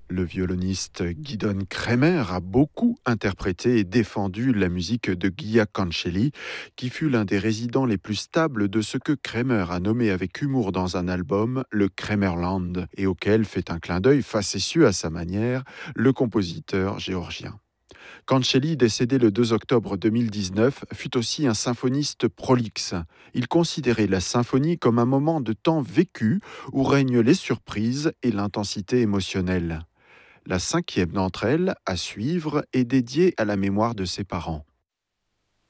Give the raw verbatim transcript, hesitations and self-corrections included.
Le violoniste Guidon Kremer a beaucoup interprété et défendu la musique de Guia Cancelli, qui fut l'un des résidents les plus stables de ce que Kremer a nommé avec humour dans un album le Kremerland, et auquel fait un clin d'œil facétieux à sa manière le compositeur géorgien. Cancelli, décédé le deux octobre deux mille dix-neuf, fut aussi un symphoniste prolixe. Il considérait la symphonie comme un moment de temps vécu où règnent les surprises et l'intensité émotionnelle. La cinquième d'entre elles, à suivre, est dédiée à la mémoire de ses parents.